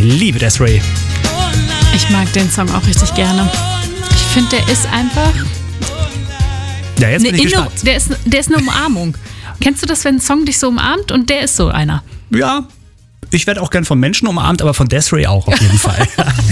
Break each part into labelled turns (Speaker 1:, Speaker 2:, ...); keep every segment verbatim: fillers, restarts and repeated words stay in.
Speaker 1: liebe Des'ree.
Speaker 2: Ich mag den Song auch richtig gerne. Ich finde, der ist einfach...
Speaker 1: Ja, jetzt bin ich
Speaker 2: Inno-
Speaker 1: gespannt.
Speaker 2: der, ist, der ist eine Umarmung. Kennst du das, wenn ein Song dich so umarmt? Und der ist so einer.
Speaker 1: Ja, ich werde auch gern von Menschen umarmt, aber von Des'ree auch auf jeden Fall.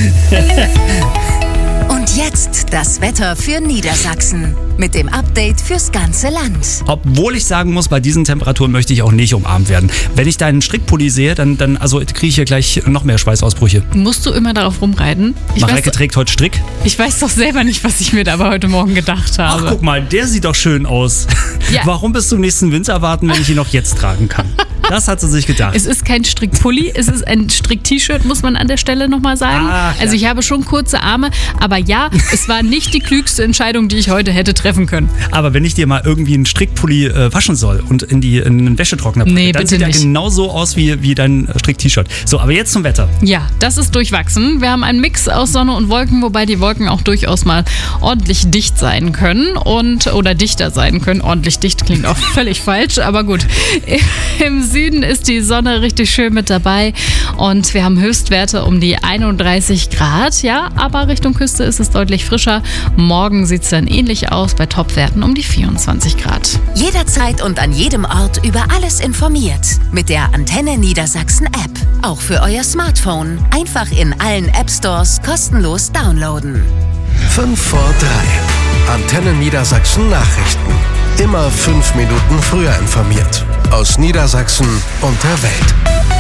Speaker 3: Und jetzt das Wetter für Niedersachsen mit dem Update fürs ganze Land.
Speaker 1: Obwohl ich sagen muss, bei diesen Temperaturen möchte ich auch nicht umarmt werden. Wenn ich deinen Strickpulli sehe, dann, dann also kriege ich hier gleich noch mehr Schweißausbrüche.
Speaker 2: Musst du immer darauf rumreiten? Ich weiß,
Speaker 1: Mareike trägt heute Strick.
Speaker 2: ich weiß doch selber nicht, was ich mir da aber heute Morgen gedacht
Speaker 1: Ach,
Speaker 2: habe.
Speaker 1: guck mal, der sieht doch schön aus.
Speaker 2: Ja.
Speaker 1: Warum bis zum nächsten Winter warten, wenn ich ihn noch jetzt tragen kann? Das hat sie sich gedacht.
Speaker 2: Es ist kein Strickpulli, es ist ein Strick-T-Shirt, muss man an der Stelle nochmal sagen.
Speaker 1: Ah, ja.
Speaker 2: Also ich habe schon kurze Arme, aber ja, es war nicht die klügste Entscheidung, die ich heute hätte treffen können.
Speaker 1: Aber wenn ich dir mal irgendwie einen Strickpulli äh, waschen soll und in, die, in einen Wäschetrockner packe,
Speaker 2: Nee,
Speaker 1: dann
Speaker 2: bitte
Speaker 1: sieht er
Speaker 2: nicht.
Speaker 1: genauso aus wie, wie dein Strick-T-Shirt. So, aber jetzt zum Wetter.
Speaker 2: Ja, das ist durchwachsen. Wir haben einen Mix aus Sonne und Wolken, wobei die Wolken auch durchaus mal ordentlich dicht sein können und oder dichter sein können. Ordentlich dicht klingt auch völlig falsch, aber gut. Im Süden ist die Sonne richtig schön mit dabei und wir haben Höchstwerte um die einunddreißig Grad. Ja, aber Richtung Küste ist es deutlich frischer. Morgen sieht es dann ähnlich aus, bei Topwerten um die vierundzwanzig Grad.
Speaker 3: Jederzeit und an jedem Ort über alles informiert. Mit der Antenne Niedersachsen App. Auch für euer Smartphone. Einfach in allen App Stores kostenlos downloaden.
Speaker 4: fünf vor drei. Antenne Niedersachsen Nachrichten. Immer fünf Minuten früher informiert. Aus Niedersachsen und der Welt.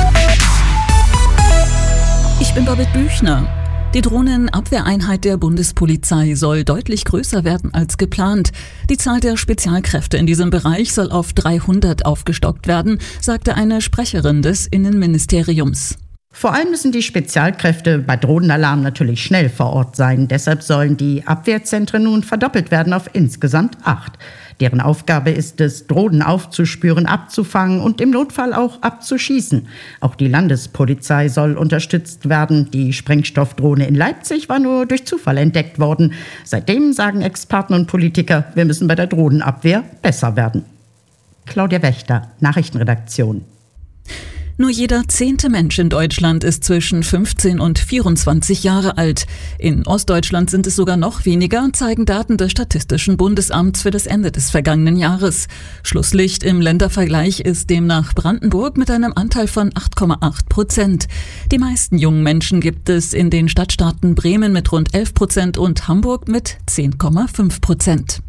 Speaker 5: Ich bin Babette Büchner. Die Drohnenabwehreinheit der Bundespolizei soll deutlich größer werden als geplant. Die Zahl der Spezialkräfte in diesem Bereich soll auf dreihundert aufgestockt werden, sagte eine Sprecherin des Innenministeriums.
Speaker 6: Vor allem müssen die Spezialkräfte bei Drohnenalarm natürlich schnell vor Ort sein. Deshalb sollen die Abwehrzentren nun verdoppelt werden auf insgesamt acht. Deren Aufgabe ist es, Drohnen aufzuspüren, abzufangen und im Notfall auch abzuschießen. Auch die Landespolizei soll unterstützt werden. Die Sprengstoffdrohne in Leipzig war nur durch Zufall entdeckt worden. Seitdem sagen Experten und Politiker, wir müssen bei der Drohnenabwehr besser werden. Claudia Wächter, Nachrichtenredaktion.
Speaker 5: Nur jeder zehnte Mensch in Deutschland ist zwischen fünfzehn und vierundzwanzig Jahre alt. In Ostdeutschland sind es sogar noch weniger, zeigen Daten des Statistischen Bundesamts für das Ende des vergangenen Jahres. Schlusslicht im Ländervergleich ist demnach Brandenburg mit einem Anteil von acht Komma acht Prozent. Die meisten jungen Menschen gibt es in den Stadtstaaten Bremen mit rund elf Prozent und Hamburg mit zehn Komma fünf Prozent.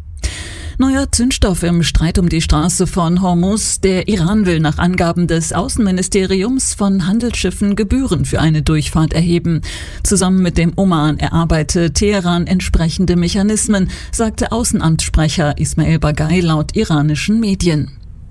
Speaker 5: Neuer Zündstoff im Streit um die Straße von Hormuz. Der Iran will nach Angaben des Außenministeriums von Handelsschiffen Gebühren für eine Durchfahrt erheben. Zusammen mit dem Oman erarbeite Teheran entsprechende Mechanismen, sagte Außenamtssprecher Ismail Bagay laut iranischen Medien.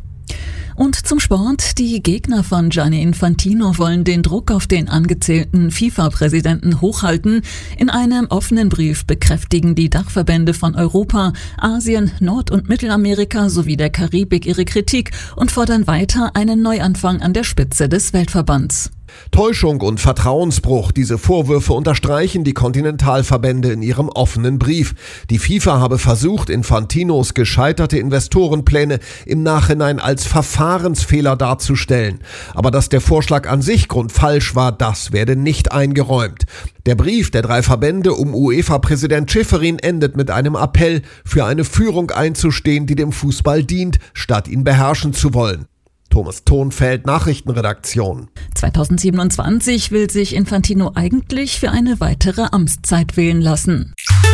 Speaker 5: Und zum Sport. Die Gegner von Gianni Infantino wollen den Druck auf den angezählten FIFA-Präsidenten hochhalten. In einem offenen Brief bekräftigen die Dachverbände von Europa, Asien, Nord- und Mittelamerika sowie der Karibik ihre Kritik und fordern weiter einen Neuanfang an der Spitze des Weltverbands.
Speaker 7: Täuschung und Vertrauensbruch, diese Vorwürfe unterstreichen die Kontinentalverbände in ihrem offenen Brief. Die FIFA habe versucht, Infantinos gescheiterte Investorenpläne im Nachhinein als Verfahrensfehler darzustellen. Aber dass der Vorschlag an sich grundfalsch war, das werde nicht eingeräumt. Der Brief der drei Verbände um UEFA-Präsident Schäferin endet mit einem Appell, für eine Führung einzustehen, die dem Fußball dient, statt ihn beherrschen zu wollen. Thomas Thonfeld, Nachrichtenredaktion.
Speaker 5: zweitausendsiebenundzwanzig will sich Infantino eigentlich für eine weitere Amtszeit wählen lassen.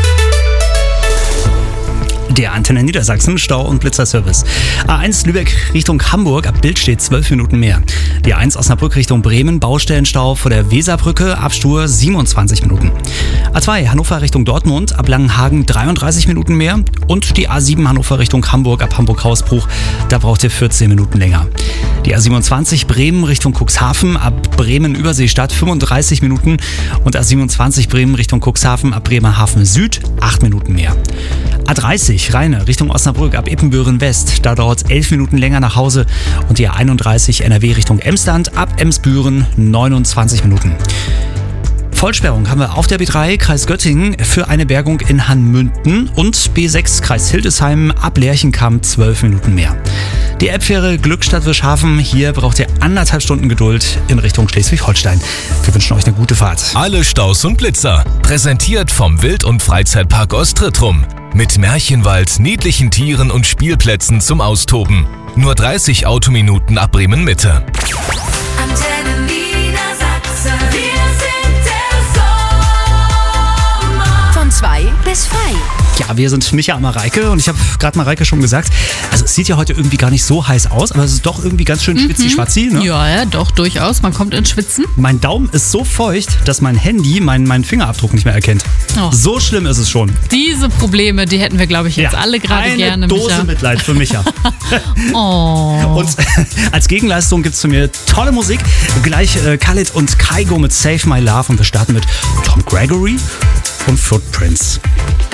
Speaker 1: Der Antenne Niedersachsen Stau- und Blitzerservice. A eins Lübeck Richtung Hamburg, ab Bild steht zwölf Minuten mehr. Die A eins Osnabrück Richtung Bremen, Baustellenstau vor der Weserbrücke, Abstur siebenundzwanzig Minuten. A zwei Hannover Richtung Dortmund, ab Langenhagen dreiunddreißig Minuten mehr. Und die A sieben Hannover Richtung Hamburg, ab Hamburg-Hausbruch, da braucht ihr vierzehn Minuten länger. Die A siebenundzwanzig Bremen Richtung Cuxhaven, ab Bremen-Überseestadt fünfunddreißig Minuten. Und A siebenundzwanzig Bremen Richtung Cuxhaven, ab Bremerhaven Süd acht Minuten mehr. A dreißig Rheine Richtung Osnabrück ab Ippenbüren West, da dauert es elf Minuten länger nach Hause. Und die A einunddreißig N R W Richtung Emsland ab Emsbüren neunundzwanzig Minuten. Vollsperrung haben wir auf der B drei Kreis Göttingen für eine Bergung in Hanmünden und B sechs Kreis Hildesheim ab Lerchenkamp zwölf Minuten mehr. Die Elbfähre Glückstadt-Wischhafen, hier braucht ihr anderthalb Stunden Geduld in Richtung Schleswig-Holstein. Wir wünschen euch eine gute Fahrt.
Speaker 8: Alle Staus und Blitzer. Präsentiert vom Wild- und Freizeitpark Ostrittrum. Mit Märchenwald, niedlichen Tieren und Spielplätzen zum Austoben. Nur dreißig Autominuten ab Bremen-Mitte.
Speaker 3: Antenne Niedersachsen. Wir sind der Sommer. Von zwei bis frei.
Speaker 1: Ja, wir sind Micha und Mareike und ich habe gerade Mareike schon gesagt, also es sieht ja heute irgendwie gar nicht so heiß aus, aber es ist doch irgendwie ganz schön schwitzi-schwatzi. Ne?
Speaker 2: Ja, ja, doch, durchaus. Man kommt ins Schwitzen.
Speaker 1: Mein Daumen ist so feucht, dass mein Handy meinen, meinen Fingerabdruck nicht mehr erkennt.
Speaker 2: Oh.
Speaker 1: So schlimm ist es schon.
Speaker 2: Diese Probleme, die hätten wir, glaube ich, jetzt
Speaker 1: Ja,
Speaker 2: alle gerade
Speaker 1: eine
Speaker 2: gerne,
Speaker 1: Dose
Speaker 2: Micha.
Speaker 1: Mitleid für Micha.
Speaker 2: Oh.
Speaker 1: Und als Gegenleistung gibt es von mir tolle Musik. Gleich äh, Khalid und Kygo mit Save My Love und wir starten mit Tom Gregory und Footprints.